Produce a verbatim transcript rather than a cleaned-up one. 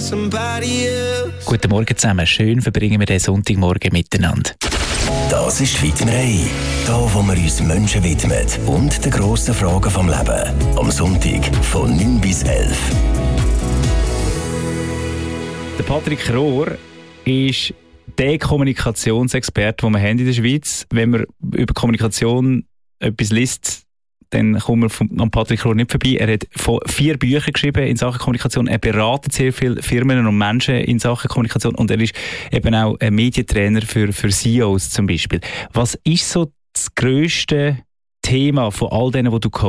somebody else. Guten Morgen zusammen, schön verbringen wir den Sonntagmorgen miteinander. Das ist die Vitamin Reihe, da wo wir uns Menschen widmen und den grossen Fragen vom Leben. Am Sonntag von neun bis elf. Der Patrick Rohr ist der Kommunikationsexperte, den wir haben in der Schweiz. Wenn man über Kommunikation etwas liest, dann kommt man von, an Patrick Rohr nicht vorbei. Er hat vier Bücher geschrieben in Sachen Kommunikation. Er beratet sehr viele Firmen und Menschen in Sachen Kommunikation. Und er ist eben auch ein Medientrainer für, für C E Os zum Beispiel. Was ist so das grösste Thema von all denen, die du